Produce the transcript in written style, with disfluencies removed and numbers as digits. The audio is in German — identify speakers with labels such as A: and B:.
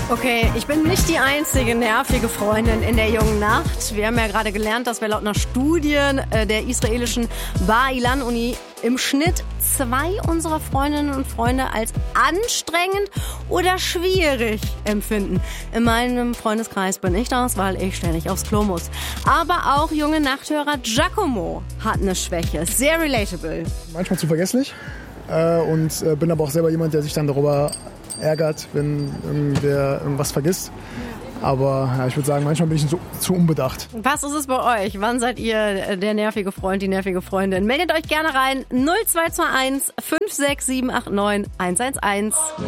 A: Okay, ich bin nicht die einzige nervige Freundin in der jungen Nacht. Wir haben ja gerade gelernt, dass wir laut einer Studie der israelischen Bar-Ilan-Uni im Schnitt 2 unserer Freundinnen und Freunde als anstrengend oder schwierig empfinden. In meinem Freundeskreis bin ich das, weil ich ständig aufs Klo muss. Aber auch junge Nachthörer Giacomo hat eine Schwäche. Sehr relatable.
B: Manchmal zu vergesslich und bin aber auch selber jemand, der sich dann darüber ärgert, wenn irgendwer irgendwas vergisst. Aber ja, ich würde sagen, manchmal bin ich zu unbedacht.
A: Was ist es bei euch? Wann seid ihr der nervige Freund, die nervige Freundin? Meldet euch gerne rein. 0221 56789 111.